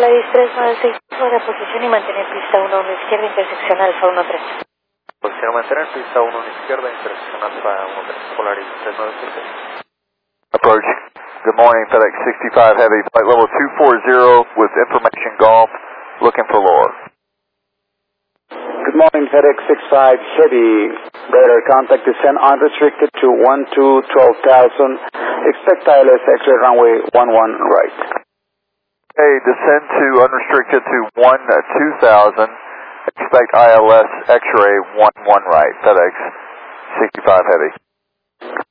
Polaris 396, fuera de posición y mantener pista 1 a la izquierda, intersección Alfa 13. Posición mantener pista 1 a la izquierda, intersección Alfa 13, Polaris 396. Approach. Good morning, FedEx 65 Heavy, flight level 240 with information golf, looking for Laura. Good morning, FedEx 65 Heavy, radar contact descend unrestricted to 12,000, expect ILS X-ray runway 11 right. Okay, descend to unrestricted to 2,000, expect ILS X-ray 11 right, FedEx 65 Heavy.